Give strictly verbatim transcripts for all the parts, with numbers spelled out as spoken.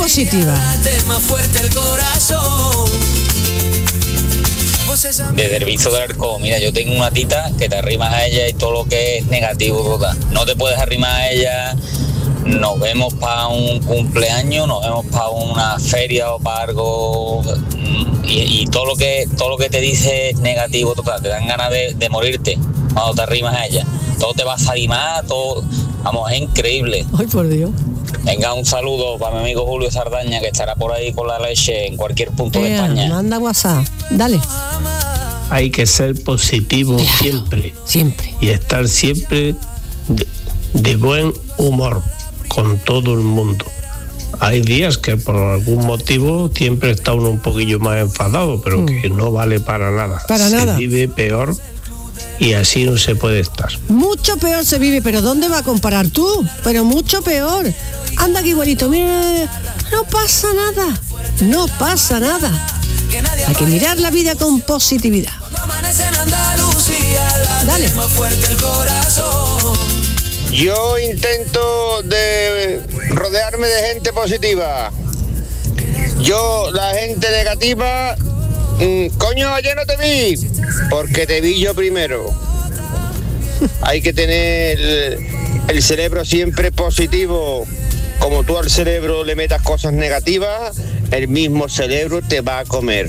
positiva. Desde el vicio del alcohol, mira, yo tengo una tita que te arrimas a ella y todo lo que es negativo, total. No te puedes arrimar a ella. Nos vemos para un cumpleaños, nos vemos para una feria o para algo y, y todo lo que todo lo que te dice es negativo, total, te dan ganas de, de morirte cuando te arrimas a ella. Todo te va a salir mal, todo, vamos, es increíble. Ay, por Dios. Venga, un saludo para mi amigo Julio Sardaña, que estará por ahí con la leche en cualquier punto Ea, de España. Manda WhatsApp, dale. Hay que ser positivo claro, siempre. Siempre. Y estar siempre de, de buen humor con todo el mundo. Hay días que por algún motivo siempre está uno un poquillo más enfadado, pero mm. que no vale para nada. Para se nada. vive peor y así no se puede estar. Mucho peor se vive, pero ¿dónde va a comparar tú? Pero mucho peor. Anda aquí, igualito, mira, no pasa nada. No pasa nada. Hay que mirar la vida con positividad. Dale. Yo intento de rodearme de gente positiva. Yo, la gente negativa, mmm, coño, ayer no te vi, porque te vi yo primero. Hay que tener el, el cerebro siempre positivo. Como tú al cerebro le metas cosas negativas, el mismo cerebro te va a comer.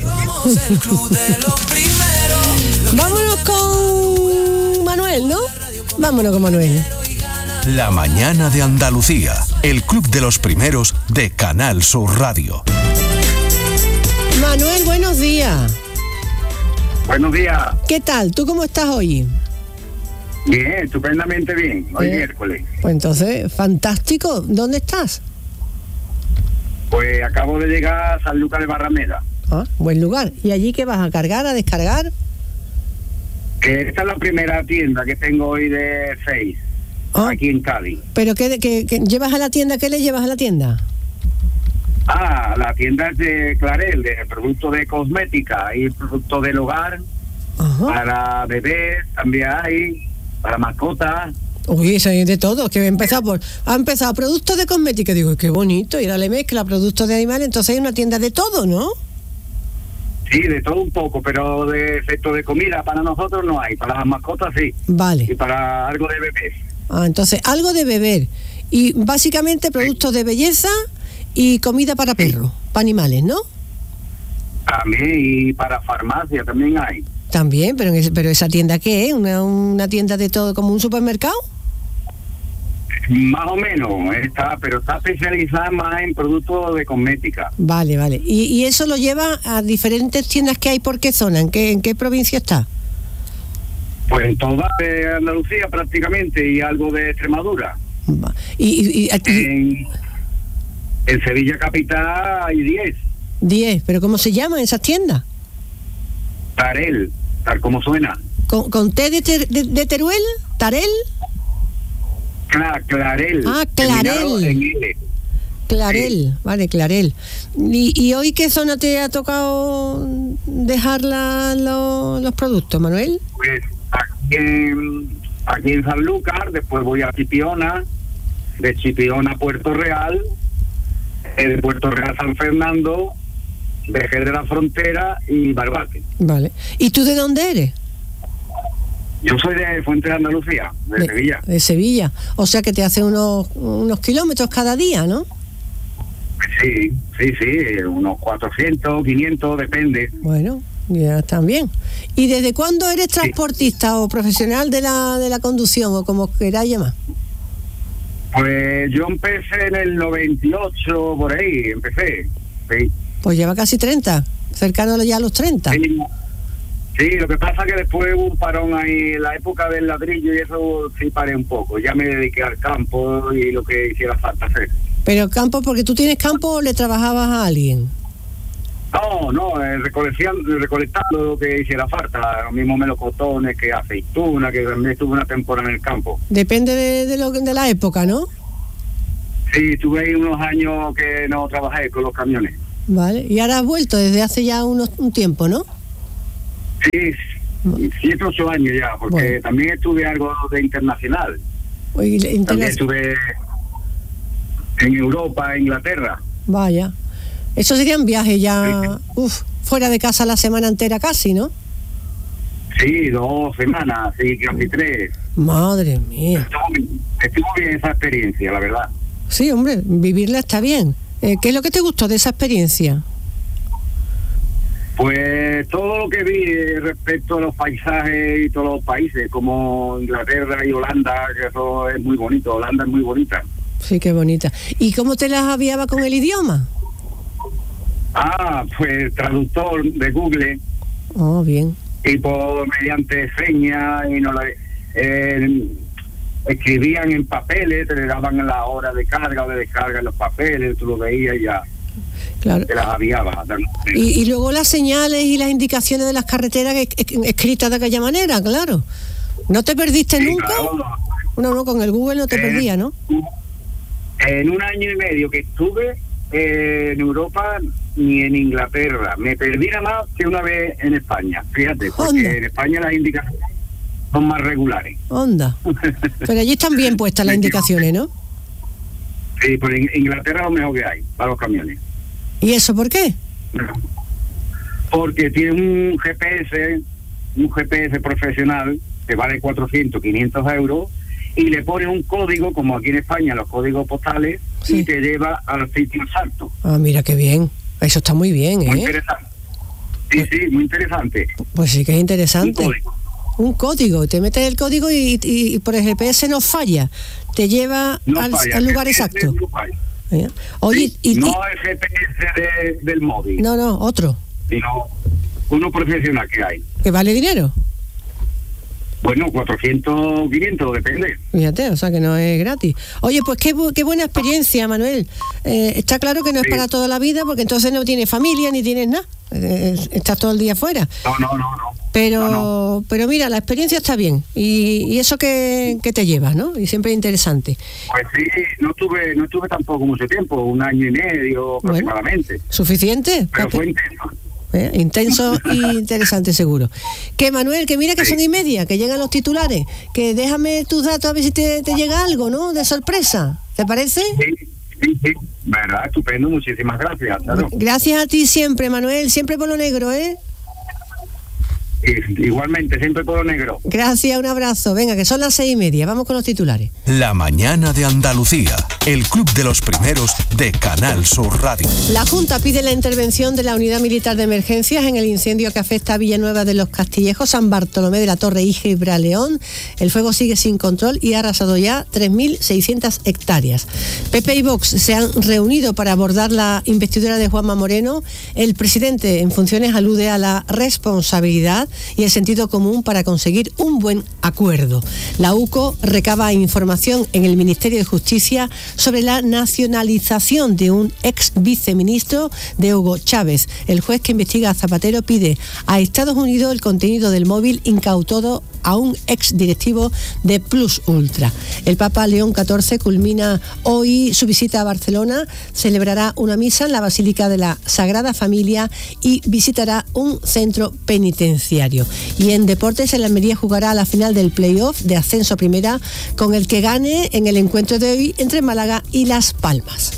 Vámonos con Manuel, ¿no? Vámonos con Manuel. La mañana de Andalucía, el club de los primeros de Canal Sur Radio. Manuel, buenos días. Buenos días. ¿Qué tal? ¿Tú cómo estás hoy? Bien, estupendamente bien. Hoy bien. Miércoles. Pues entonces, fantástico. ¿Dónde estás? Pues acabo de llegar a San Lucas de Barrameda. Ah, buen lugar. ¿Y allí qué vas a cargar, a descargar? Que esta es la primera tienda que tengo hoy de seis. Ah, aquí en Cádiz. ¿Pero qué, qué, qué llevas a la tienda? ¿Qué le llevas a la tienda? Ah, la tienda es de Clarel, de productos de cosmética y productos del hogar. Ajá. Para bebés también hay, para mascotas. Uy, eso hay de todo, que ha empezado por, ha empezado productos de cosmética, digo, qué bonito, y ahora le mezcla productos de animales, entonces hay una tienda de todo, ¿no? Sí, de todo un poco, pero de efecto de comida para nosotros no hay, para las mascotas sí. Vale. Y para algo de bebés. Ah, entonces, algo de beber. Y básicamente productos sí. de belleza y comida para perros, sí. para animales, ¿no? También, y para farmacia también hay. También, pero, en ese, pero esa tienda, ¿qué es? ¿Una, ¿Una tienda de todo como un supermercado? Más o menos, está, pero está especializada más en productos de cosmética. Vale, vale. ¿Y, y eso lo lleva a diferentes tiendas que hay por qué zona? ¿En qué, en qué provincia está? Pues en toda de Andalucía prácticamente y algo de Extremadura. ¿Y, y, y, y en, en Sevilla capital hay diez. diez, ¿pero cómo se llaman esas tiendas? Tarel, tal como suena. ¿Con, con T de, ter, de, de Teruel? ¿Tarel? Cla, Clarel. Ah, Clarel. En L. Clarel, sí. Vale, Clarel. ¿Y, ¿Y hoy qué zona te ha tocado dejar la, lo, los productos, Manuel? Pues aquí en, aquí en San Lucas, después voy a Chipiona, de Chipiona a Puerto Real, de Puerto Real a San Fernando, de Jerez de la Frontera y Barbate. Vale. ¿Y tú de dónde eres? Yo soy de Fuente de Andalucía, de, de Sevilla. De Sevilla. O sea que te hace unos, unos kilómetros cada día, ¿no? Sí, sí, sí, unos cuatrocientos, quinientos, depende. Bueno, ya están bien. ¿Y desde cuándo eres transportista sí. o profesional de la de la conducción o como queráis llamar? Pues yo empecé en el noventa y ocho, por ahí, empecé. Sí. Pues lleva casi treinta, cercano ya a los treinta. Sí. Sí, lo que pasa es que después hubo un parón ahí en la época del ladrillo y eso sí paré un poco. Ya me dediqué al campo y lo que hiciera falta hacer. ¿Pero campo porque tú tienes campo o le trabajabas a alguien? No, no, eh, recolectando, recolectando lo que hiciera falta. Lo mismo melocotones que aceituna, que también estuve una temporada en el campo. Depende de, de, lo, de la época, ¿no? Sí, estuve ahí unos años que no trabajé con los camiones. Vale, y ahora has vuelto desde hace ya unos, un tiempo, ¿no? Sí, siete, ocho años ya, porque bueno. también estuve algo de internacional. Oye, interna... También estuve en Europa, Inglaterra. Vaya. Eso serían viajes ya, uf, fuera de casa la semana entera casi, ¿no? Sí, dos semanas, sí, casi tres. Madre mía. Estuvo, estuvo bien esa experiencia, la verdad. Sí, hombre, vivirla está bien. Eh, ¿Qué es lo que te gustó de esa experiencia? Pues todo lo que vi eh, respecto a los paisajes y todos los países, como Inglaterra y Holanda, que eso es muy bonito. Holanda es muy bonita. Sí, qué bonita. ¿Y cómo te las aviaba con el idioma? Ah, pues traductor de Google. Oh, bien. Y por mediante señas, y no la, eh, escribían en papeles, te le daban la hora de carga o de descarga en los papeles, tú lo veías y ya. Claro. Te las aviaba. Y, y luego las señales y las indicaciones de las carreteras es, es, escritas de aquella manera, claro. ¿No te perdiste sí, nunca? Claro. No, no, con el Google no te eh, perdías, ¿no? En un año y medio que estuve eh, en Europa ni en Inglaterra, me perdí nada más que una vez en España, fíjate, porque Onda. En España las indicaciones son más regulares. Onda. Pero allí están bien puestas las indicaciones, ¿no? Sí, pero en Inglaterra es lo mejor que hay para los camiones. ¿Y eso por qué? Porque tiene un G P S, un G P S profesional que vale cuatrocientos, quinientos euros, y le pone un código, como aquí en España los códigos postales, sí. Y te lleva al sitio exacto. Ah, mira qué bien. Eso está muy bien, ¿eh? Muy interesante. Sí, pues, sí, muy interesante. Pues sí que es interesante. Un código. Un código. Te metes el código y, y, y por el G P S no falla. Te lleva no al, falla, al lugar exacto. No falla. Oye, sí, y, no y, el G P S de, del móvil. No, no, otro. Sino uno profesional que hay. ¿Que vale dinero? Bueno, cuatrocientos, quinientos, depende. Fíjate, o sea que no es gratis. Oye, pues qué, qué buena experiencia, Manuel. Eh, está claro que no es sí. para toda la vida, porque entonces no tienes familia ni tienes nada. Eh, estás todo el día fuera. No, no, no, no. Pero, no, no. pero mira, la experiencia está bien. Y, y eso que, que te llevas, ¿no? Y siempre es interesante. Pues sí, no estuve, no estuve tampoco mucho tiempo, un año y medio aproximadamente. Bueno, ¿suficiente? Pero fue intenso. ¿Eh? Intenso y interesante seguro. Que Manuel, que mira que sí. son y media, que llegan los titulares, que déjame tus datos a ver si te, te llega algo, ¿no? De sorpresa, ¿te parece? Sí, sí, sí, verdad, estupendo, muchísimas gracias. Claro. Gracias a ti siempre, Manuel, siempre por lo negro, ¿eh? Igualmente, siempre por lo negro. Gracias, un abrazo. Venga, que son las seis y media. Vamos con los titulares. La mañana de Andalucía, el club de los primeros de Canal Sur Radio. La Junta pide la intervención de la Unidad Militar de Emergencias en el incendio que afecta a Villanueva de los Castillejos, San Bartolomé de la Torre y Gibraleón. El fuego sigue sin control y ha arrasado ya tres mil seiscientas hectáreas. P P y Vox se han reunido para abordar la investidura de Juanma Moreno. El presidente en funciones alude a la responsabilidad y el sentido común para conseguir un buen acuerdo. La U C O recaba información en el Ministerio de Justicia sobre la nacionalización de un ex viceministro de Hugo Chávez. El juez que investiga a Zapatero pide a Estados Unidos el contenido del móvil incautado a un ex directivo de Plus Ultra. El Papa León catorce culmina hoy su visita a Barcelona, celebrará una misa en la Basílica de la Sagrada Familia y visitará un centro penitenciario. Y en deportes, el Almería jugará a la final del playoff de ascenso a primera con el que gane en el encuentro de hoy entre Málaga y Las Palmas.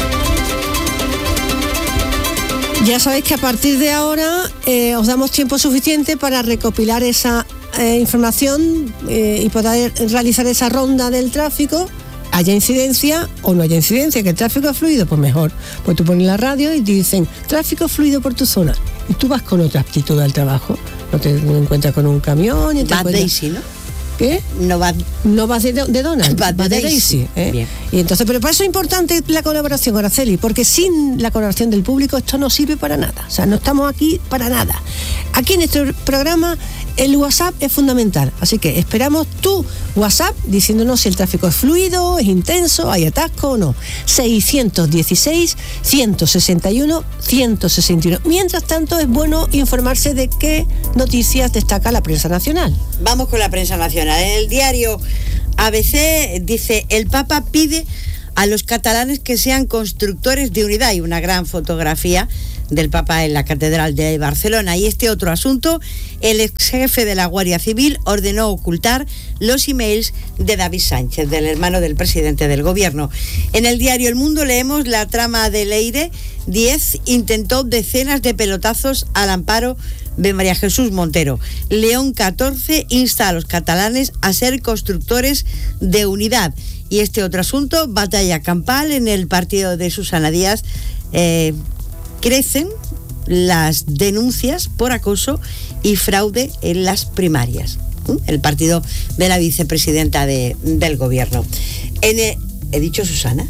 Ya sabéis que a partir de ahora eh, os damos tiempo suficiente para recopilar esa eh, información eh, y poder realizar esa ronda del tráfico, haya incidencia o no haya incidencia, que el tráfico es fluido, pues mejor. Pues tú pones la radio y te dicen, tráfico fluido por tu zona. Y tú vas con otra actitud al trabajo. No te encuentras con un camión. Y te vas Daisy, ¿no? ¿Qué? No vas no vas de, de Donald, vas de, de Daisy. Daisy ¿eh? Bien. Y entonces, pero por eso es importante la colaboración, Araceli, porque sin la colaboración del público esto no sirve para nada. O sea, no estamos aquí para nada. Aquí en este programa el WhatsApp es fundamental, así que esperamos tu WhatsApp diciéndonos si el tráfico es fluido, es intenso, hay atasco o no. seiscientos dieciséis, ciento sesenta y uno, ciento sesenta y uno. Mientras tanto, es bueno informarse de qué noticias destaca la prensa nacional. Vamos con la prensa nacional. En el diario A B C dice, el Papa pide a los catalanes que sean constructores de unidad, y una gran fotografía del Papa en la Catedral de Barcelona. Y este otro asunto, el ex jefe de la Guardia Civil ordenó ocultar los emails de David Sánchez, del hermano del presidente del gobierno. En el diario El Mundo leemos la trama de Leire. Diez intentó decenas de pelotazos al amparo de María Jesús Montero. León catorce insta a los catalanes a ser constructores de unidad. Y este otro asunto, batalla campal en el partido de Susana Díaz. Eh, crecen las denuncias por acoso y fraude en las primarias. ¿Mm? El partido de la vicepresidenta de, del gobierno. En el, ¿he dicho Susana?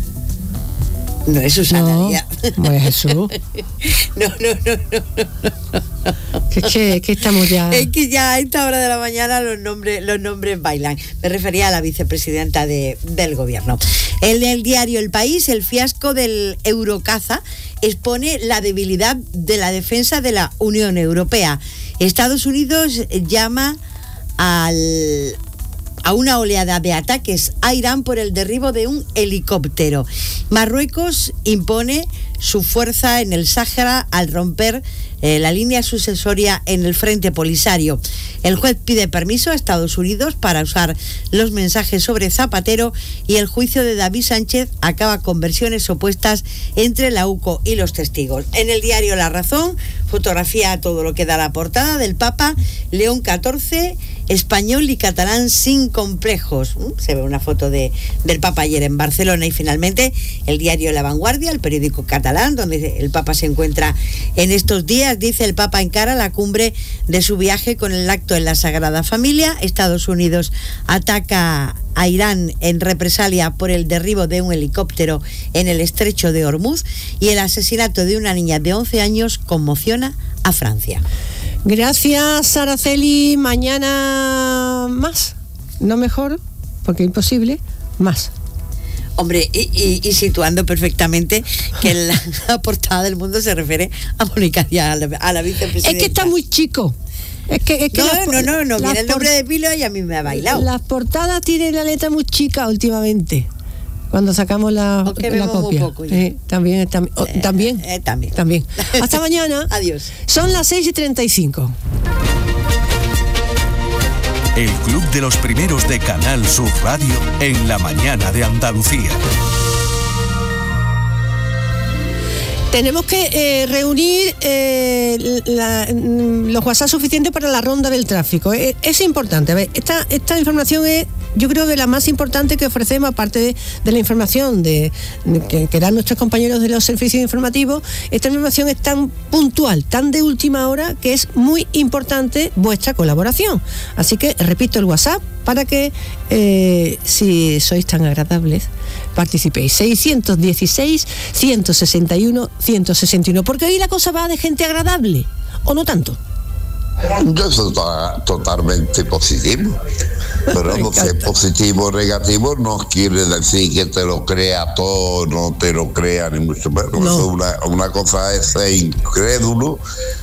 No es Susana no, Díaz. No es Jesús. No, no, no, no, no. Que, que, que estamos ya... Es que ya a esta hora de la mañana los nombres, los nombres bailan. Me refería a la vicepresidenta de, del gobierno. En el diario El País, el fiasco del Eurocaza expone la debilidad de la defensa de la Unión Europea. Estados Unidos llama al... a una oleada de ataques a Irán por el derribo de un helicóptero. Marruecos impone su fuerza en el Sáhara al romper eh, la línea sucesoria en el Frente Polisario. El juez pide permiso a Estados Unidos para usar los mensajes sobre Zapatero, y el juicio de David Sánchez acaba con versiones opuestas entre la U C O y los testigos. En el diario La Razón, fotografía a todo lo que da la portada del Papa, León catorce, español y catalán sin complejos. Se ve una foto de, del Papa ayer en Barcelona. Y finalmente el diario La Vanguardia, el periódico catalán, donde el Papa se encuentra en estos días. Dice: el Papa encara la cumbre de su viaje con el acto en la Sagrada Familia. Estados Unidos ataca a Irán en represalia por el derribo de un helicóptero en el estrecho de Hormuz, y el asesinato de una niña de once años conmociona a Francia. Gracias, Araceli. Mañana más, no mejor, porque imposible, más. Hombre, y, y, y situando perfectamente que la, la portada del Mundo se refiere a Mónica Díaz, a la, a la vicepresidenta. Es que está muy chico. Es que, es que no, las, no, no, no, viene el nombre por... de Pilo y a mí me ha bailado. Las portadas tienen la letra muy chica últimamente. Cuando sacamos la, la copia. Muy poco eh, también, tam, oh, eh, también, eh, también. También. Hasta mañana. Adiós. Son las seis y treinta y cinco. El Club de los Primeros de Canal Sur Radio en la mañana de Andalucía. Tenemos que eh, reunir eh, la, los WhatsApp suficientes para la ronda del tráfico. Eh, es importante. A ver, esta, esta información es, yo creo, de la más importante que ofrecemos, aparte de, de la información de, de que, que dan nuestros compañeros de los servicios informativos. Esta información es tan puntual, tan de última hora, que es muy importante vuestra colaboración. Así que repito el WhatsApp para que, eh, si sois tan agradables, participéis. seiscientos dieciséis, ciento sesenta y uno, ciento sesenta y uno. Porque hoy la cosa va de gente agradable, ¿o no tanto? Yo soy to- totalmente positivo, pero no ser positivo o negativo no quiere decir que te lo crea todo, no te lo crea ni mucho menos. No. Una, una cosa es ser incrédulo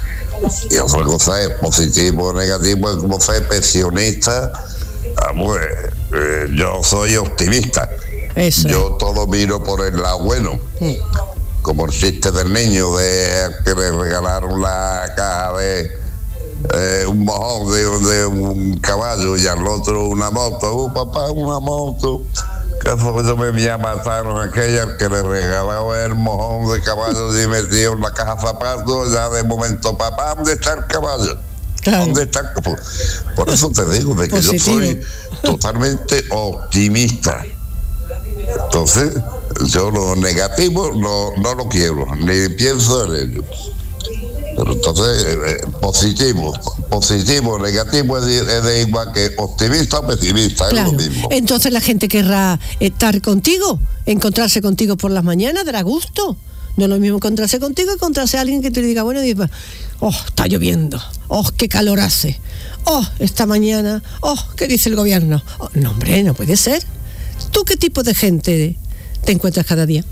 y otra cosa es positivo o negativo, es como ser pensionista. Ah, pues, eh, yo soy optimista. Eso. Yo todo miro por el lado bueno. Sí. Como el chiste del niño de que le regalaron la caja de eh, un mojón de, de un caballo y al otro una moto. Oh, papá, una moto. Que eso me voy a matar a aquella que le regalaba el mojón de caballo y metió en la caja de zapatos. Ya de momento, papá, ¿dónde está el caballo? Claro. ¿Dónde está? Por, por eso te digo, de que positivo. Yo soy totalmente optimista. Entonces, yo lo negativo no, no lo quiero, ni pienso en ello. Pero entonces, eh, positivo, positivo, negativo es de, es de igual que optimista o pesimista, claro. Es lo mismo. Entonces la gente querrá estar contigo, encontrarse contigo por las mañanas, dará gusto. No es lo mismo encontrarse contigo que encontrarse a alguien que te diga, bueno, diga, oh, está lloviendo, oh, qué calor hace, oh, esta mañana, oh, ¿qué dice el gobierno? Oh, no, hombre, no puede ser. ¿Tú qué tipo de gente te encuentras cada día?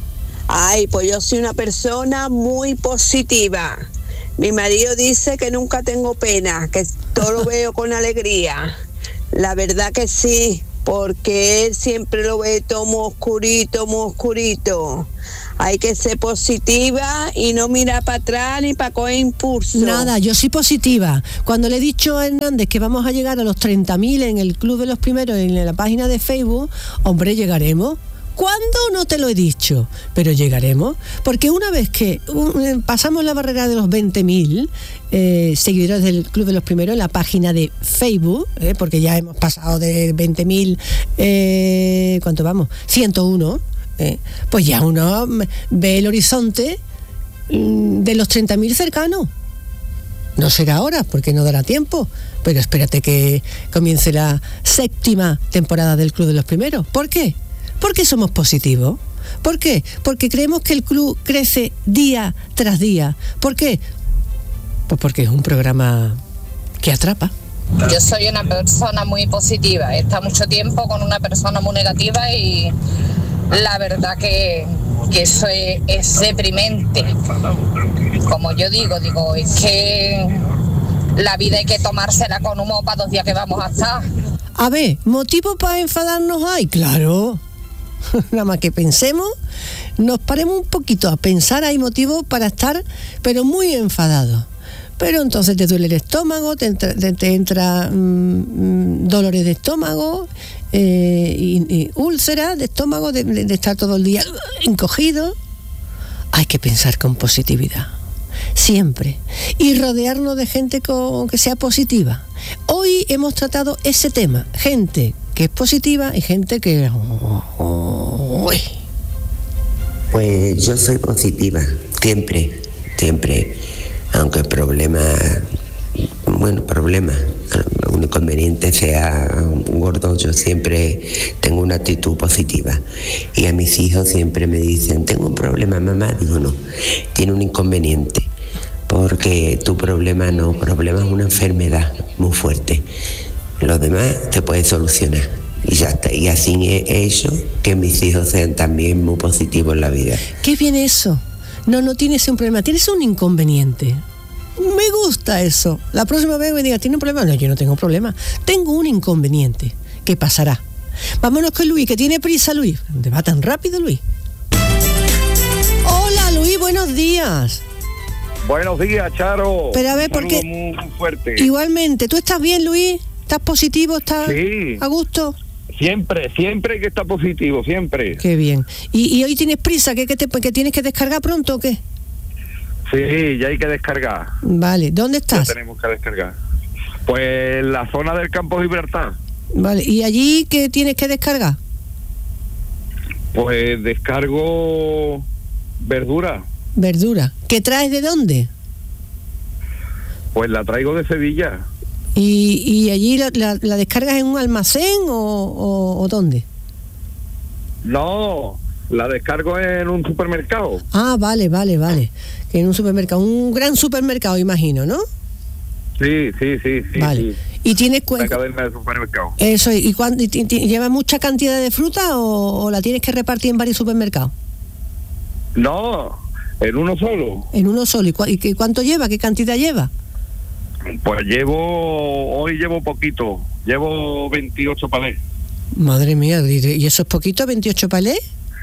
Ay, pues yo soy una persona muy positiva. Mi marido dice que nunca tengo pena, que todo lo veo con alegría. La verdad que sí, porque él siempre lo ve todo muy oscurito, muy oscurito. Hay que ser positiva y no mirar para atrás ni para coger impulso. Nada, yo soy positiva. Cuando le he dicho a Hernández que vamos a llegar a los treinta mil en el Club de los Primeros, en la página de Facebook, hombre, llegaremos. ¿Cuándo? No te lo he dicho, pero llegaremos, porque una vez que un, pasamos la barrera de los veinte mil eh, seguidores del Club de los Primeros en la página de Facebook, eh, porque ya hemos pasado de veinte mil, eh, ¿cuánto vamos? ciento uno, eh, pues ya uno ve el horizonte de los treinta mil cercanos. No será ahora, porque no dará tiempo, pero espérate que comience la séptima temporada del Club de los Primeros. ¿Por qué? Porque somos positivos. ¿Por qué? Porque creemos que el club crece día tras día. ¿Por qué? Pues porque es un programa que atrapa. Yo soy una persona muy positiva. He estado mucho tiempo con una persona muy negativa y la verdad que, que eso es, es deprimente. Como yo digo, digo, es que la vida hay que tomársela con humor para dos días que vamos a estar. A ver, ¿motivo para enfadarnos hay? Claro. Nada más que pensemos, nos paremos un poquito a pensar, hay motivos para estar, pero muy enfadados. Pero entonces te duele el estómago, te entra, te, te entra mmm, dolores de estómago, eh, y, y úlceras de estómago, de, de, de estar todo el día encogido. Hay que pensar con positividad, siempre, y rodearnos de gente con, que sea positiva. Hoy hemos tratado ese tema, gente que es positiva y gente que... Oh, oh, uy. Pues yo soy positiva, siempre, siempre, aunque el problema, bueno, problema, un inconveniente sea gordo, yo siempre tengo una actitud positiva. Y a mis hijos siempre me dicen, tengo un problema, mamá, digo no, tiene un inconveniente. Porque tu problema no, problema es una enfermedad muy fuerte. Lo demás te puede solucionar. Y ya está. Y así he hecho que mis hijos sean también muy positivos en la vida. Qué bien eso. No, no tienes un problema, tienes un inconveniente. Me gusta eso. La próxima vez me diga, ¿tiene un problema? No, yo no tengo problema. Tengo un inconveniente. ¿Qué pasará? Vámonos con Luis, que tiene prisa, Luis. ¿Dónde va tan rápido, Luis? Hola, Luis, buenos días. Buenos días, Charo. Pero a ver, porque muy, muy fuerte. Igualmente, ¿tú estás bien, Luis? ¿Estás positivo? ¿Estás sí. a gusto? Siempre, siempre que está positivo, siempre. Qué bien. ¿Y, y hoy tienes prisa? ¿Que, que, te, ¿Que tienes que descargar pronto o qué? Sí, ya hay que descargar. Vale, ¿dónde estás? Ya tenemos que descargar. Pues en la zona del Campo Gibraltar. Vale, ¿y allí qué tienes que descargar? Pues descargo verdura. Verdura. ¿Qué traes de dónde? Pues la traigo de Sevilla. ¿Y, y allí la, la, la descargas en un almacén o, o, o dónde? No, la descargo en un supermercado. Ah, vale, vale, vale. Que en un supermercado, un gran supermercado, imagino, ¿no? Sí, sí, sí, sí. Vale. Sí. ¿Y tienes cuenta? La cadena de supermercado. Eso, ¿y, cuándo, y, y lleva mucha cantidad de fruta o, o la tienes que repartir en varios supermercados? No, en uno solo. En uno solo. ¿Y, cu- y qué, cuánto lleva? ¿Qué cantidad lleva? Pues llevo, hoy llevo poquito, llevo veintiocho palés. Madre mía, ¿y eso es poquito, veintiocho palés?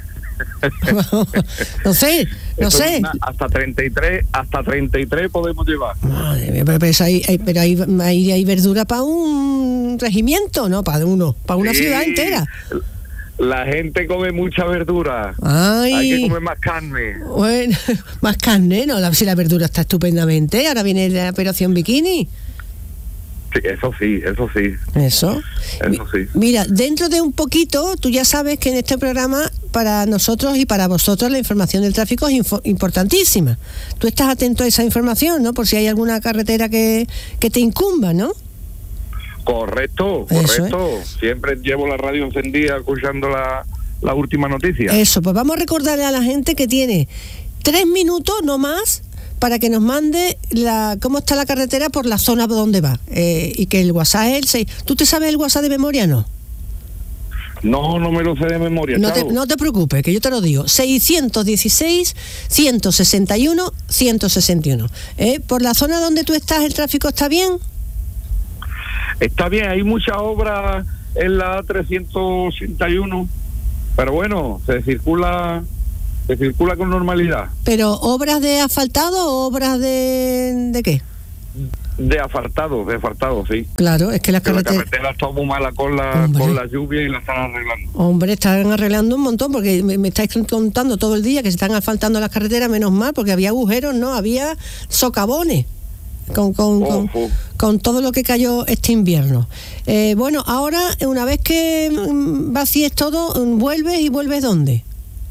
no sé, no Eso sé. es una, hasta treinta y tres, hasta treinta y tres podemos llevar. Madre mía, pero, pero, eso hay, hay, pero hay, hay, hay verdura para un regimiento, ¿no? Para uno, para una Sí, ciudad entera. La gente come mucha verdura. Ay. Hay que comer más carne. Bueno, más carne, ¿no? La, si la verdura está estupendamente, ahora viene la operación bikini. Sí, eso sí, eso sí. Eso. Eso sí. Mira, dentro de un poquito, tú ya sabes que en este programa, para nosotros y para vosotros, la información del tráfico es info- importantísima. Tú estás atento a esa información, ¿no? Por si hay alguna carretera que, que te incumba, ¿no? Correcto, Eso, correcto. Siempre llevo la radio encendida escuchando la, la última noticia. Eso, pues vamos a recordarle a la gente que tiene tres minutos, no más, para que nos mande la cómo está la carretera por la zona donde va. Eh, y que el WhatsApp es el seis. ¿Tú te sabes el WhatsApp de memoria, no? No, no me lo sé de memoria. No te, Charo. no te preocupes, que yo te lo digo. seiscientos dieciséis, ciento sesenta y uno, ciento sesenta y uno. ¿Eh? ¿Por la zona donde tú estás el tráfico está bien? Está bien, hay mucha obra en la trescientos ochenta y uno, pero bueno, se circula se circula con normalidad. ¿Pero obras de asfaltado o obras de, de qué? De asfaltado, de asfaltado, sí. Claro, es que las carreteras... La carretera está muy mala con la, con la lluvia y la están arreglando. Hombre, están arreglando un montón, porque me, me estáis contando todo el día que se están asfaltando las carreteras, menos mal, porque había agujeros, ¿no? Había socavones con, con, oh, con, oh. con todo lo que cayó este invierno. Eh, bueno, ahora, una vez que vacíes todo, ¿vuelves y vuelves dónde?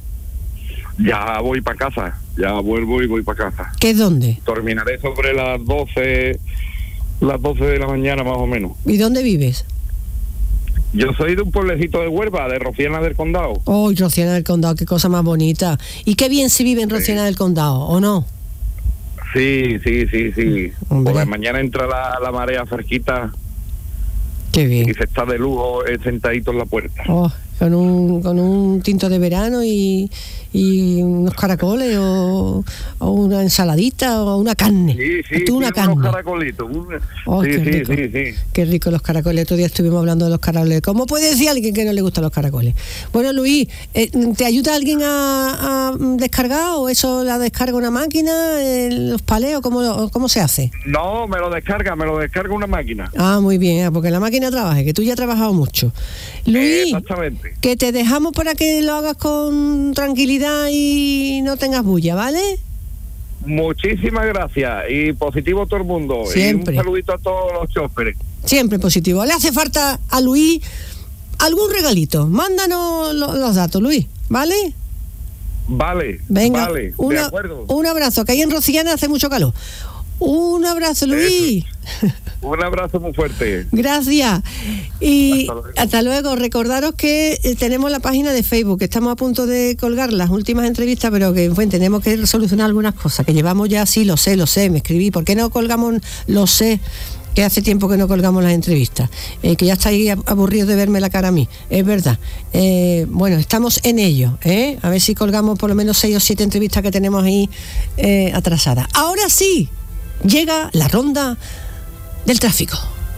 Ya voy para casa, ya vuelvo y voy para casa. ¿Qué es dónde? Terminaré sobre las doce, las doce de la mañana más o menos. ¿Y dónde vives? Yo soy de un pueblecito de Huelva, de Rociana del Condado. Oh, Rociana del Condado, qué cosa más bonita. ¿Y qué bien se vive en Rociana sí. del Condado, o no? Sí, sí, sí, sí. Por la mañana entra la, la marea fresquita. Qué bien. Y se está de lujo eh, sentadito en la puerta. Oh, con un, con un tinto de verano y, y unos caracoles o, o una ensaladita o una carne. Sí, sí, Tú una sí, carne. unos caracolitos. Un... Oh, sí, qué sí, rico. sí, sí. Qué rico los caracoles. Otro día estuvimos hablando de los caracoles. ¿Cómo puede decir alguien que no le gustan los caracoles? Bueno, Luis, eh, ¿te ayuda alguien a, a descargar o eso la descarga una máquina? Eh, ¿Los paleos? ¿Cómo, ¿Cómo se hace? No, me lo descarga, me lo descarga una máquina. Ah, muy bien, porque la máquina trabaje, que tú ya has trabajado mucho. Luis, exactamente. Que te dejamos para que lo hagas con tranquilidad y no tengas bulla, ¿vale? Muchísimas gracias y positivo todo el mundo. Siempre. Y un saludito a todos los choferes. Siempre positivo. Le hace falta a Luis algún regalito. Mándanos lo, los datos, Luis, ¿vale? Vale, venga, vale, una, de acuerdo. Un abrazo, que ahí en Rociana hace mucho calor. Un abrazo, Luis. Eso. Un abrazo muy fuerte. Gracias. Y hasta luego. hasta luego. Recordaros que tenemos la página de Facebook, que estamos a punto de colgar las últimas entrevistas, pero que bueno, tenemos que solucionar algunas cosas, que llevamos ya, sí, lo sé, lo sé, me escribí. ¿Por qué no colgamos? Lo sé, que hace tiempo que no colgamos las entrevistas, eh, que ya estáis aburridos de verme la cara a mí, es verdad. Eh, bueno, estamos en ello, ¿eh? A ver si colgamos por lo menos seis o siete entrevistas que tenemos ahí eh, atrasadas. Ahora sí, llega la ronda del tráfico.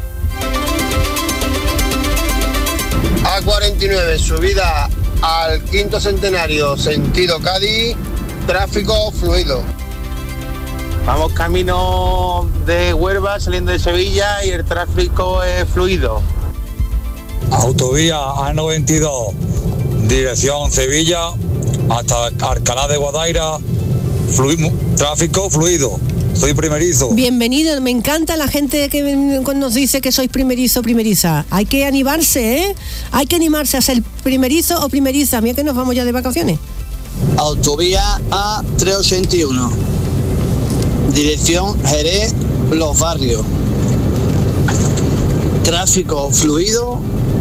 A cuarenta y nueve, subida al quinto centenario, sentido Cádiz, tráfico fluido. Vamos camino de Huelva saliendo de Sevilla y el tráfico es fluido. Autovía A noventa y dos, dirección Sevilla hasta Alcalá de Guadaira, flu- tráfico fluido. Soy primerizo. Bienvenido, me encanta la gente que nos dice que sois primerizo o primeriza. Hay que animarse, ¿eh? Hay que animarse a ser primerizo o primeriza. Mira que nos vamos ya de vacaciones. Autovía A trescientos ochenta y uno, dirección Jerez, Los Barrios. Tráfico fluido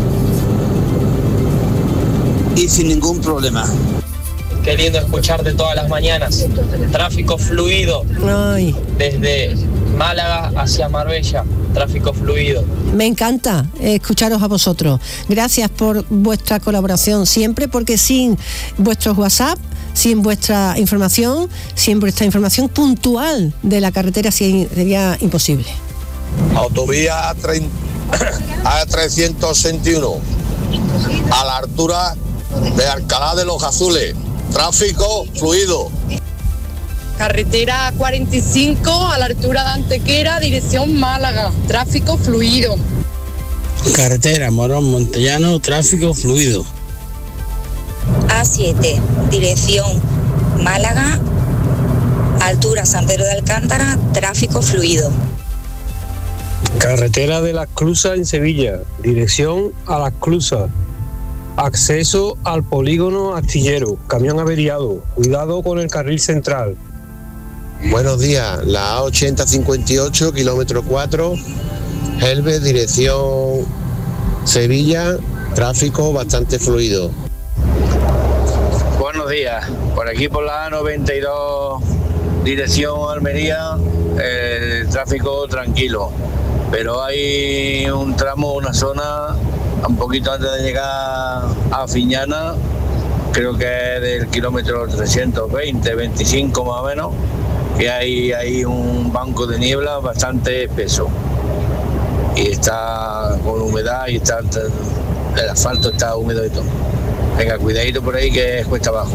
y sin ningún problema. Qué lindo escucharte todas las mañanas. Tráfico fluido. Ay. Desde Málaga hacia Marbella. Tráfico fluido. Me encanta escucharos a vosotros. Gracias por vuestra colaboración siempre, porque sin vuestros WhatsApp, sin vuestra información, sin vuestra información puntual de la carretera sería imposible. Autovía A trescientos sesenta y uno, a la altura de Alcalá de los Azules. Tráfico fluido. Carretera cuarenta y cinco a la altura de Antequera, dirección Málaga. Tráfico fluido. Carretera Morón Montellano, tráfico fluido. A siete, dirección Málaga, altura San Pedro de Alcántara, tráfico fluido. Carretera de Las Clusas en Sevilla, dirección a Las Clusas. Acceso al polígono astillero, camión averiado, cuidado con el carril central. Buenos días, la A ochenta cincuenta y ocho, kilómetro cuatro, Helve, dirección Sevilla, tráfico bastante fluido. Buenos días, por aquí por la A noventa y dos, dirección Almería, el tráfico tranquilo, pero hay un tramo, una zona un poquito antes de llegar a Fiñana, creo que es del kilómetro trescientos veinte, veinticinco más o menos, que hay, hay un banco de niebla bastante espeso y está con humedad y está el asfalto está húmedo y todo. Venga, cuidadito por ahí que es cuesta abajo.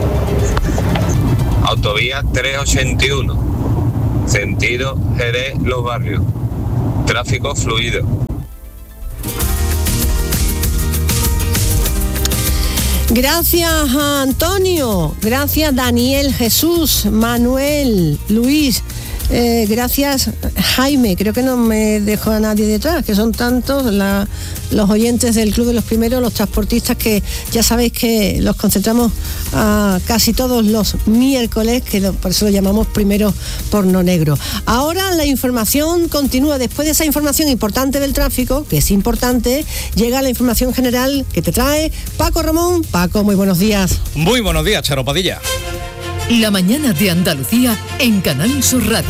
Autovía trescientos ochenta y uno, sentido Jerez Los Barrios, tráfico fluido. Gracias a Antonio, gracias Daniel, Jesús, Manuel, Luis, eh, gracias Jaime, creo que no me dejo a nadie detrás, que son tantos la, los oyentes del Club de los Primeros, los transportistas, que ya sabéis que los concentramos a casi todos los miércoles, que lo, por eso lo llamamos Primero Porno Negro. Ahora la información continúa. Después de esa información importante del tráfico, que es importante, llega la información general que te trae Paco Ramón. Paco, muy buenos días. Muy buenos días, Charo Padilla. La mañana de Andalucía en Canal Sur Radio.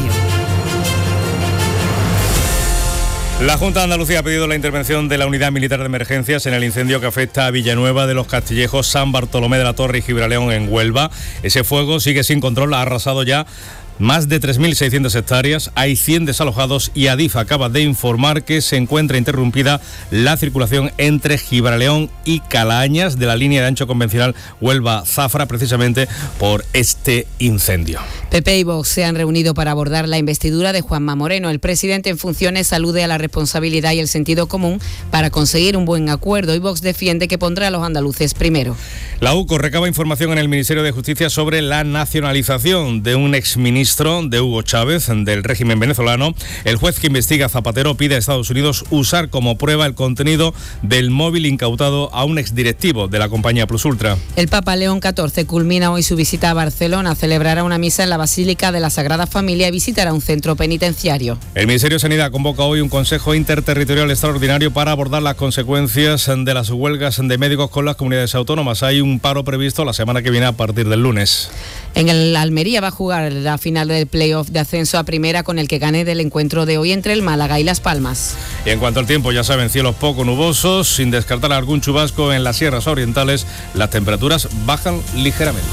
La Junta de Andalucía ha pedido la intervención de la Unidad Militar de Emergencias en el incendio que afecta a Villanueva de los Castillejos, San Bartolomé de la Torre y Gibraleón en Huelva. Ese fuego sigue sin control, ha arrasado ya más de tres mil seiscientas hectáreas, hay cien desalojados y Adif acaba de informar que se encuentra interrumpida la circulación entre Gibraleón y Calañas de la línea de ancho convencional Huelva-Zafra, precisamente por este incendio. P P y Vox se han reunido para abordar la investidura de Juanma Moreno. El presidente en funciones alude a la responsabilidad y el sentido común para conseguir un buen acuerdo y Vox defiende que pondrá a los andaluces primero. La U C O recaba información en el Ministerio de Justicia sobre la nacionalización de un exministro de Hugo Chávez del régimen venezolano. El juez que investiga a Zapatero pide a Estados Unidos usar como prueba el contenido del móvil incautado a un exdirectivo de la compañía Plus Ultra. El Papa León catorce culmina hoy su visita a Barcelona, celebrará una misa en la Basílica de la Sagrada Familia y visitará un centro penitenciario. El Ministerio de Sanidad convoca hoy un Consejo Interterritorial Extraordinario para abordar las consecuencias de las huelgas de médicos con las comunidades autónomas. Hay un paro previsto la semana que viene a partir del lunes. En el Almería va a jugar la final del playoff de ascenso a primera con el que gane del encuentro de hoy entre el Málaga y Las Palmas. Y en cuanto al tiempo, ya saben, cielos poco nubosos, sin descartar algún chubasco en las sierras orientales, las temperaturas bajan ligeramente.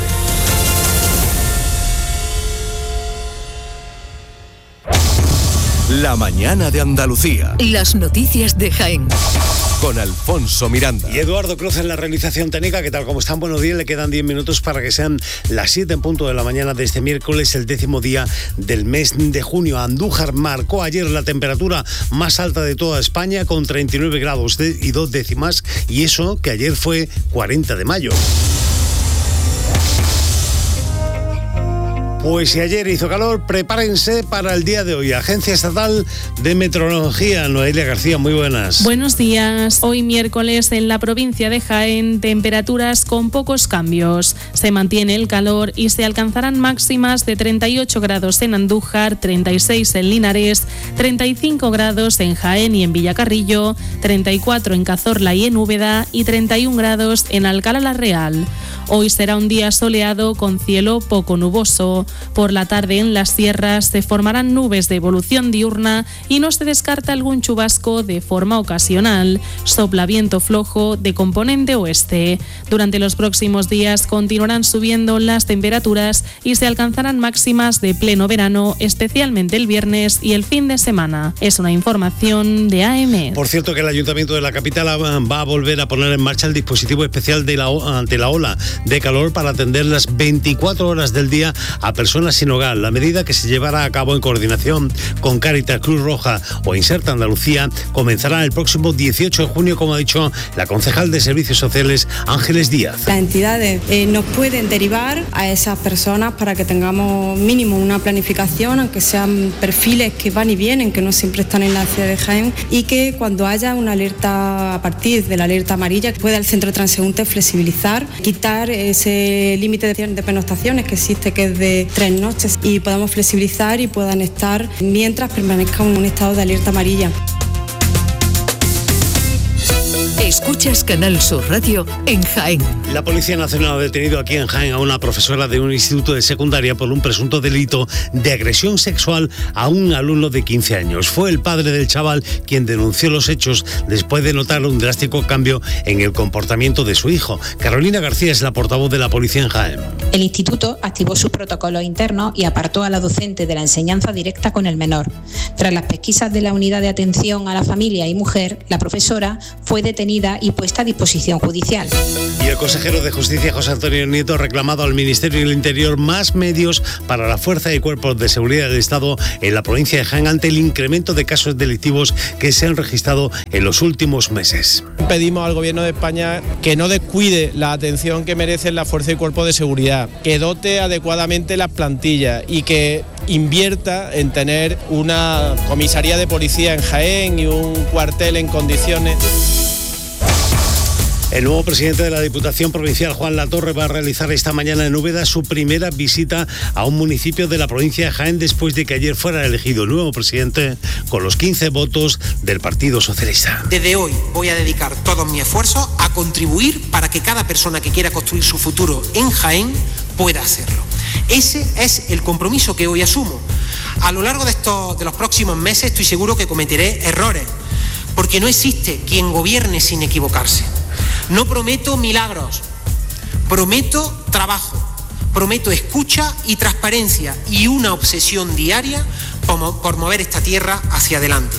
La mañana de Andalucía. Las noticias de Jaén. Con Alfonso Miranda. Y Eduardo Cruz en la realización técnica, que tal como están, buenos días, le quedan diez minutos para que sean las siete en punto de la mañana de este miércoles, el décimo día del mes de junio. Andújar marcó ayer la temperatura más alta de toda España con treinta y nueve grados y dos décimas, y eso que ayer fue cuarenta de mayo. Pues si ayer hizo calor, prepárense para el día de hoy. Agencia Estatal de Meteorología, Noelia García, muy buenas. Buenos días. Hoy miércoles en la provincia de Jaén, temperaturas con pocos cambios. Se mantiene el calor y se alcanzarán máximas de treinta y ocho grados en Andújar, treinta y seis en Linares, treinta y cinco grados en Jaén y en Villacarrillo, treinta y cuatro en Cazorla y en Úbeda y treinta y un grados en Alcalá la Real. Hoy será un día soleado con cielo poco nuboso. Por la tarde en las sierras se formarán nubes de evolución diurna y no se descarta algún chubasco de forma ocasional. Sopla viento flojo de componente oeste. Durante los próximos días continuarán subiendo las temperaturas y se alcanzarán máximas de pleno verano, especialmente el viernes y el fin de semana. Es una información de A M E. Por cierto, que el Ayuntamiento de la capital va a volver a poner en marcha el dispositivo especial de la, ante la ola de calor para atender las veinticuatro horas del día a personas sin hogar. La medida, que se llevará a cabo en coordinación con Cáritas, Cruz Roja o Inserta Andalucía, comenzará el próximo dieciocho de junio, como ha dicho la concejal de Servicios Sociales, Ángeles Díaz. Las entidades eh, nos pueden derivar a esas personas para que tengamos mínimo una planificación, aunque sean perfiles que van y vienen, que no siempre están en la ciudad de Jaén, y que cuando haya una alerta a partir de la alerta amarilla, pueda el centro transeúnte flexibilizar, quitar ese límite de pernoctaciones que existe, que es de tres noches, y podamos flexibilizar y puedan estar mientras permanezca en un estado de alerta amarilla. Escuchas Canal Sur Radio en Jaén. La Policía Nacional ha detenido aquí en Jaén a una profesora de un instituto de secundaria por un presunto delito de agresión sexual a un alumno de quince años. Fue el padre del chaval quien denunció los hechos después de notar un drástico cambio en el comportamiento de su hijo. Carolina García es la portavoz de la policía en Jaén. El instituto activó sus protocolos internos y apartó a la docente de la enseñanza directa con el menor. Tras las pesquisas de la unidad de atención a la familia y mujer, la profesora fue detenida detenida y puesta a disposición judicial. Y el consejero de Justicia, José Antonio Nieto, ha reclamado al Ministerio del Interior más medios para la fuerza y cuerpos de seguridad del Estado en la provincia de Jaén ante el incremento de casos delictivos que se han registrado en los últimos meses. Pedimos al Gobierno de España que no descuide la atención que merecen la fuerza y cuerpos de seguridad, que dote adecuadamente las plantillas y que invierta en tener una comisaría de policía en Jaén y un cuartel en condiciones. El nuevo presidente de la Diputación Provincial, Juan Latorre, va a realizar esta mañana en Úbeda su primera visita a un municipio de la provincia de Jaén después de que ayer fuera elegido el nuevo presidente con los quince votos del Partido Socialista. Desde hoy voy a dedicar todo mi esfuerzo a contribuir para que cada persona que quiera construir su futuro en Jaén pueda hacerlo. Ese es el compromiso que hoy asumo. A lo largo de, estos, de los próximos meses estoy seguro que cometeré errores, porque no existe quien gobierne sin equivocarse. No prometo milagros, prometo trabajo, prometo escucha y transparencia y una obsesión diaria por, por mover esta tierra hacia adelante.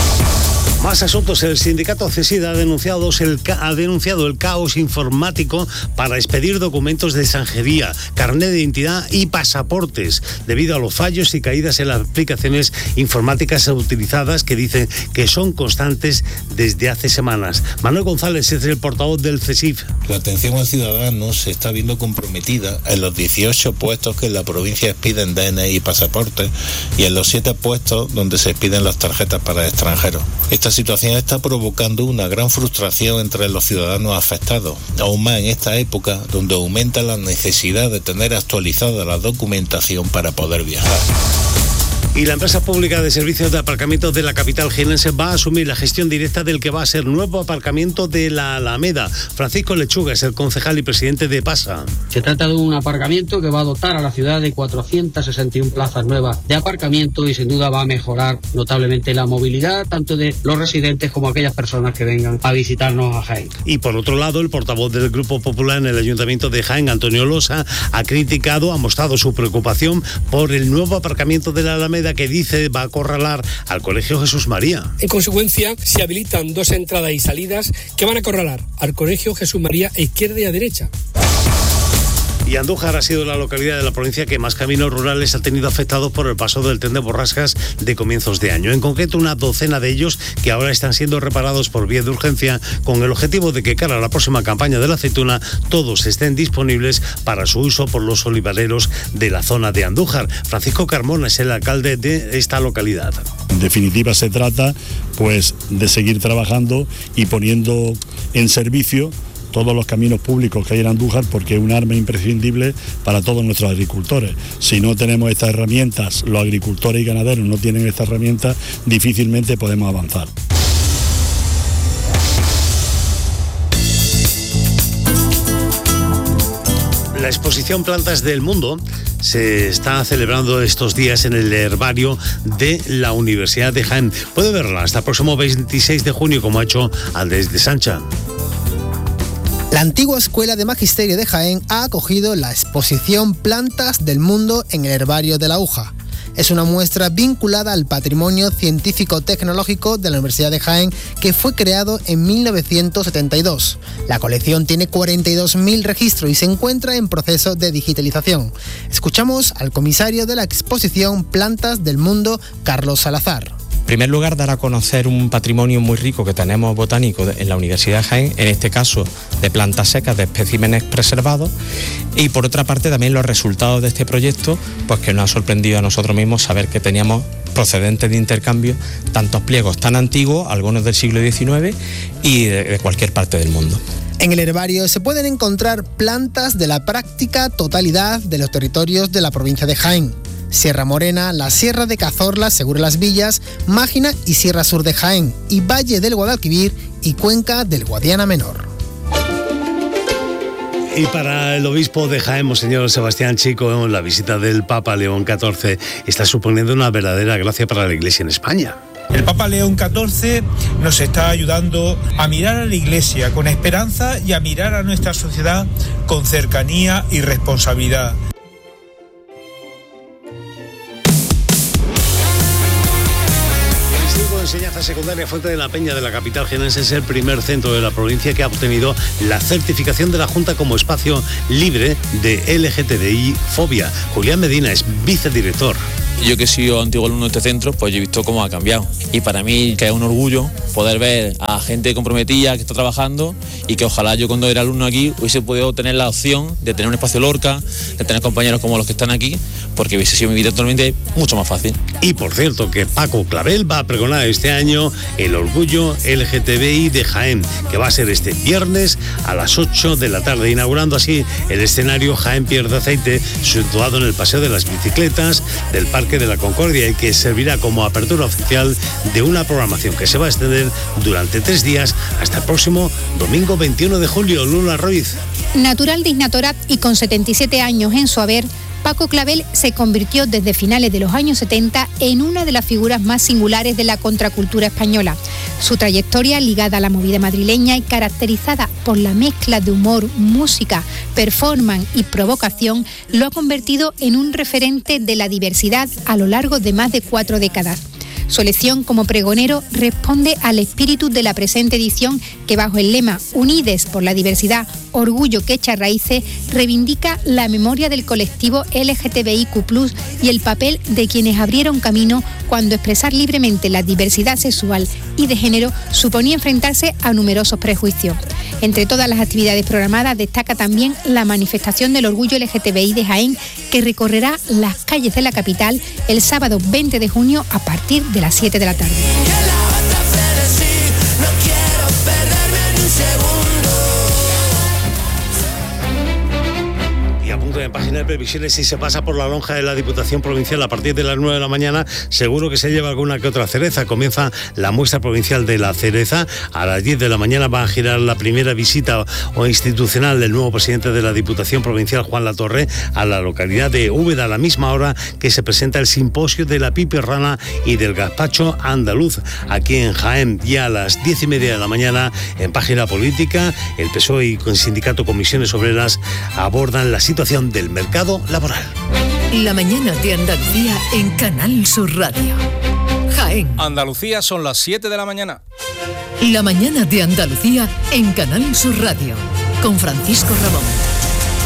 Más asuntos. El sindicato CESID ha denunciado el, ha denunciado el caos informático para expedir documentos de extranjería, carnet de identidad y pasaportes, debido a los fallos y caídas en las aplicaciones informáticas utilizadas que dicen que son constantes desde hace semanas. Manuel González es el portavoz del CESID. La atención al ciudadano se está viendo comprometida en los dieciocho puestos que en la provincia expiden D N I y pasaportes y en los siete puestos donde se expiden las tarjetas para extranjeros. Esta situación está provocando una gran frustración entre los ciudadanos afectados, aún más en esta época donde aumenta la necesidad de tener actualizada la documentación para poder viajar. Y la empresa pública de servicios de aparcamiento de la capital jienense va a asumir la gestión directa del que va a ser nuevo aparcamiento de la Alameda. Francisco Lechuga es el concejal y presidente de PASA. Se trata de un aparcamiento que va a dotar a la ciudad de cuatrocientas sesenta y una plazas nuevas de aparcamiento y sin duda va a mejorar notablemente la movilidad tanto de los residentes como aquellas personas que vengan a visitarnos a Jaén. Y por otro lado, el portavoz del Grupo Popular en el Ayuntamiento de Jaén, Antonio Losa, ha criticado, ha mostrado su preocupación por el nuevo aparcamiento de la Alameda que dice va a acorralar al Colegio Jesús María. En consecuencia, se habilitan dos entradas y salidas que van a acorralar al Colegio Jesús María a izquierda y a derecha. Y Andújar ha sido la localidad de la provincia que más caminos rurales ha tenido afectados por el paso del tren de borrascas de comienzos de año. En concreto, una docena de ellos que ahora están siendo reparados por vía de urgencia con el objetivo de que cara a la próxima campaña de la aceituna todos estén disponibles para su uso por los olivareros de la zona de Andújar. Francisco Carmona es el alcalde de esta localidad. En definitiva, se trata pues de seguir trabajando y poniendo en servicio todos los caminos públicos que hay en Andújar, porque es un arma imprescindible para todos nuestros agricultores. Si no tenemos estas herramientas, los agricultores y ganaderos no tienen estas herramientas, difícilmente podemos avanzar. La exposición Plantas del Mundo se está celebrando estos días en el herbario de la Universidad de Jaén. Puede verla hasta el próximo veintiséis de junio, como ha hecho Andrés de Sancha. La antigua Escuela de Magisterio de Jaén ha acogido la exposición Plantas del Mundo en el herbario de la U J A. Es una muestra vinculada al patrimonio científico-tecnológico de la Universidad de Jaén que fue creado en mil novecientos setenta y dos. La colección tiene cuarenta y dos mil registros y se encuentra en proceso de digitalización. Escuchamos al comisario de la exposición Plantas del Mundo, Carlos Salazar. En primer lugar, dar a conocer un patrimonio muy rico que tenemos botánico en la Universidad de Jaén, en este caso de plantas secas, de especímenes preservados, y por otra parte también los resultados de este proyecto, pues que nos ha sorprendido a nosotros mismos saber que teníamos procedentes de intercambio tantos pliegos tan antiguos, algunos del siglo diecinueve y de, de cualquier parte del mundo. En el herbario se pueden encontrar plantas de la práctica totalidad de los territorios de la provincia de Jaén. Sierra Morena, la Sierra de Cazorla, Segura Las Villas, Mágina y Sierra Sur de Jaén, y Valle del Guadalquivir y Cuenca del Guadiana Menor. Y para el obispo de Jaén, Monseñor Sebastián Chico, la visita del Papa León catorce está suponiendo una verdadera gracia para la Iglesia en España. El Papa León catorce nos está ayudando a mirar a la Iglesia con esperanza y a mirar a nuestra sociedad con cercanía y responsabilidad. enseñanza secundaria Fuente de la Peña de la capital jienense es el primer centro de la provincia que ha obtenido la certificación de la Junta como espacio libre de L G T B I fobia. Julián Medina es vicedirector. Yo que he sido antiguo alumno de este centro, pues yo he visto cómo ha cambiado. Y para mí que es un orgullo poder ver a gente comprometida que está trabajando y que ojalá yo cuando era alumno aquí hubiese podido tener la opción de tener un espacio Lorca, de tener compañeros como los que están aquí, porque hubiese sido mi vida actualmente mucho más fácil. Y por cierto que Paco Clavel va a pregonar este año el orgullo L G T B I de Jaén, que va a ser este viernes a las ocho de la tarde, inaugurando así el escenario Jaén Pierde Aceite, situado en el Paseo de las Bicicletas del Parque de la Concordia, y que servirá como apertura oficial de una programación que se va a extender durante tres días hasta el próximo domingo veintiuno de julio. Lula Ruiz. Natural de Isnatorat y con setenta y siete años en su haber, Paco Clavel se convirtió desde finales de los años setenta en una de las figuras más singulares de la contracultura española. Su trayectoria, ligada a la movida madrileña y caracterizada por la mezcla de humor, música, performance y provocación, lo ha convertido en un referente de la diversidad a lo largo de más de cuatro décadas. Su elección como pregonero responde al espíritu de la presente edición, que bajo el lema Unides por la diversidad, orgullo que echa raíces, reivindica la memoria del colectivo L G T B I Q plus, y el papel de quienes abrieron camino cuando expresar libremente la diversidad sexual y de género suponía enfrentarse a numerosos prejuicios. Entre todas las actividades programadas destaca también la manifestación del orgullo L G T B I de Jaén, que recorrerá las calles de la capital el sábado veinte de junio a partir de las siete de la tarde. En página de previsiones, si se pasa por la lonja de la Diputación Provincial a partir de las nueve de la mañana, seguro que se lleva alguna que otra cereza. Comienza la muestra provincial de la cereza. A las diez de la mañana va a girar la primera visita o institucional del nuevo presidente de la Diputación Provincial, Juan Latorre, a la localidad de Úbeda, a la misma hora que se presenta el simposio de la piperrana y del gazpacho andaluz aquí en Jaén. Y a las diez y media de la mañana, en página política, el P S O E y con sindicato Comisiones Obreras abordan la situación del mercado laboral. La mañana de Andalucía en Canal Sur Radio. Jaén. Andalucía, son las siete de la mañana. La mañana de Andalucía en Canal Sur Radio. Con Francisco Ramón.